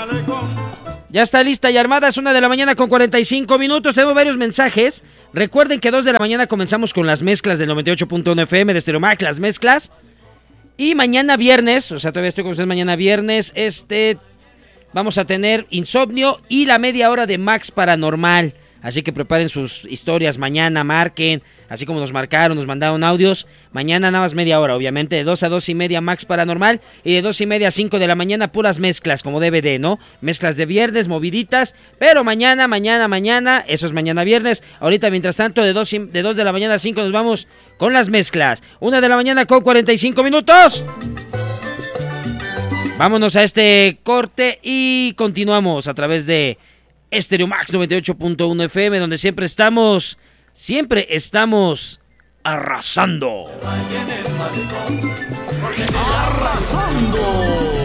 Ya está lista y armada, es 1:45 a.m. Tenemos varios mensajes. Recuerden que 2 p.m. comenzamos con las mezclas del 98.1 FM de Stereo Mac, las mezclas. Y mañana viernes, o sea, todavía estoy con ustedes mañana viernes, vamos a tener Insomnio y la media hora de Max Paranormal. Así que preparen sus historias mañana, marquen, así como nos marcaron, nos mandaron audios. Mañana nada más media hora, obviamente, de 2 a 2:30 Max Paranormal y de 2:30 a 5 de la mañana puras mezclas, como DVD, ¿no? Mezclas de viernes, moviditas, pero mañana, eso es mañana viernes. Ahorita, mientras tanto, de 2 de la mañana a 5 nos vamos con las mezclas. 1:45 a.m. Vámonos a este corte y continuamos a través de Stereo Max 98.1 FM, donde siempre estamos arrasando. ¡Arrasando!